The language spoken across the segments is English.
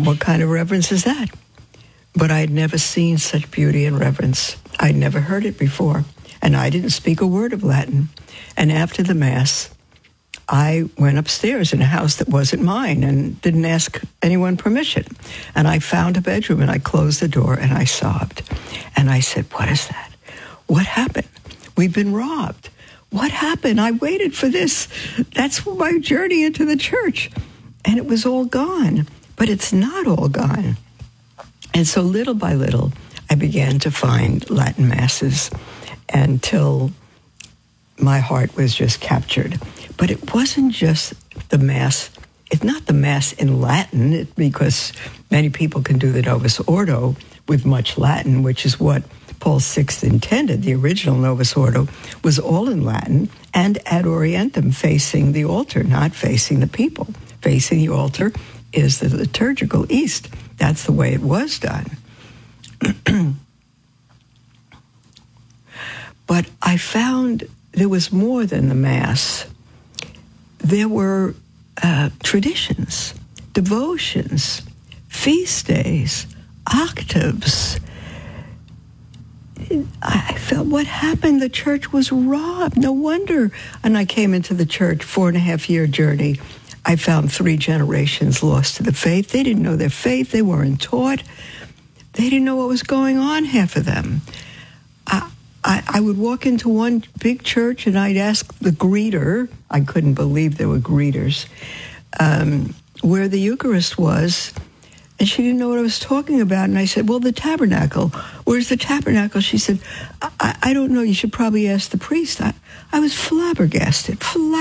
What kind of reverence is that? But I had never seen such beauty and reverence. I'd never heard it before, and I didn't speak a word of Latin. And after the Mass, I went upstairs in a house that wasn't mine and didn't ask anyone permission. And I found a bedroom, and I closed the door, and I sobbed. And I said, what is that? What happened? We've been robbed. What happened? I waited for this. That's my journey into the church. And it was all gone. But it's not all gone. And so little by little, I began to find Latin Masses until my heart was just captured. But it wasn't just the Mass. It's not the Mass in Latin, because many people can do the Novus Ordo with much Latin, which is what Paul VI intended. The original Novus Ordo was all in Latin and ad orientem, facing the altar, not facing the people. Facing the altar is the liturgical east. That's the way it was done. But I found there was more than the Mass. There were traditions, devotions, feast days, octaves. I felt, what happened? The church was robbed. No wonder. And I came into the church, 4.5-year journey. I found 3 generations lost to the faith. They didn't know their faith. They weren't taught. They didn't know what was going on, half of them. I would walk into one big church, and I'd ask the greeter, I couldn't believe there were greeters, where the Eucharist was, and she didn't know what I was talking about. And I said, well, the tabernacle. Where's the tabernacle? She said, I don't know. You should probably ask the priest. I was flabbergasted.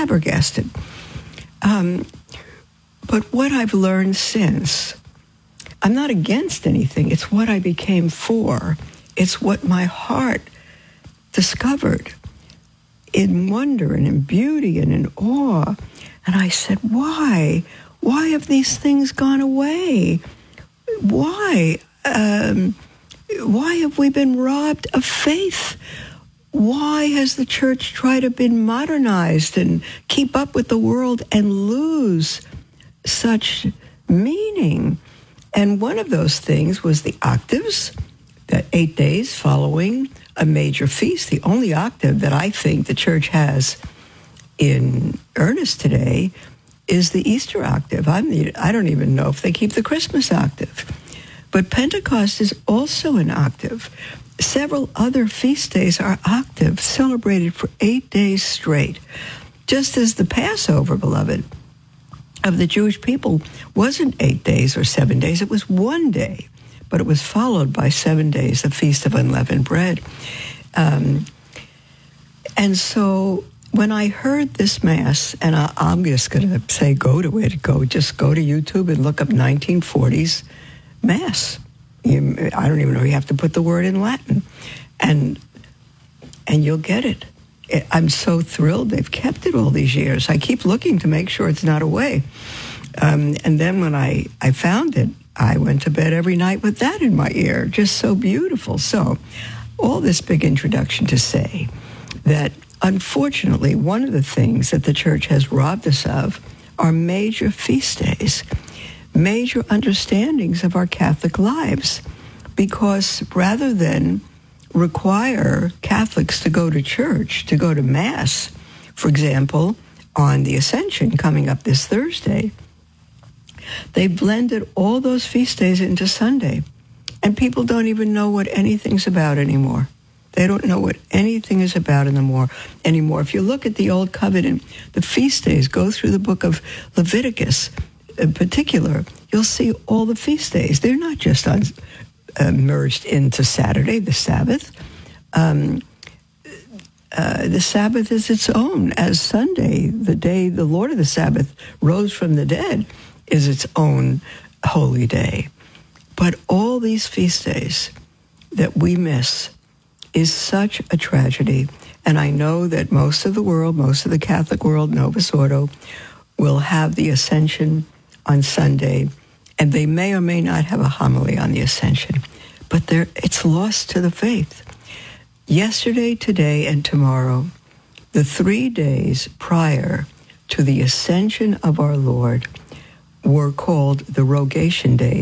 But what I've learned since, I'm not against anything. It's what I became for. It's what my heart discovered in wonder and in beauty and in awe. And I said, why? Why have these things gone away? Why? Why have we been robbed of faith? Why has the church tried to be modernized and keep up with the world and lose such meaning? And one of those things was the octaves, the 8 days following a major feast. The only octave that I think the church has in earnest today is the Easter octave. I don't even know if they keep the Christmas octave. But Pentecost is also an octave. Several other feast days are octaves, celebrated for 8 days straight. Just as the Passover, beloved, of the Jewish people wasn't 8 days or 7 days, it was 1 day. But it was followed by 7 days, the Feast of Unleavened Bread. And so when I heard this Mass, and I'm just going to say just go to YouTube and look up 1940s Mass. I don't even know, you have to put the word in Latin. And you'll get it. I'm so thrilled they've kept it all these years. I keep looking to make sure it's not away. And then when I found it, I went to bed every night with that in my ear. Just so beautiful. So all this big introduction to say that, unfortunately, one of the things that the church has robbed us of are major feast days, major understandings of our Catholic lives. Because rather than require Catholics to go to church, to go to Mass, for example, on the Ascension coming up this Thursday, they blended all those feast days into Sunday. And people don't even know what anything's about anymore. They don't know what anything is about anymore. If you look at the Old Covenant, the feast days, go through the book of Leviticus in particular, you'll see all the feast days. They're not just merged into Saturday, the Sabbath. The Sabbath is its own, as Sunday, the day the Lord of the Sabbath rose from the dead, is its own holy day. But all these feast days that we miss is such a tragedy. And I know that most of the Catholic world, Novus Ordo, will have the Ascension on Sunday, and they may or may not have a homily on the Ascension. But it's lost to the faith. Yesterday, today, and tomorrow, the 3 days prior to the Ascension of our Lord, were called the Rogation Days.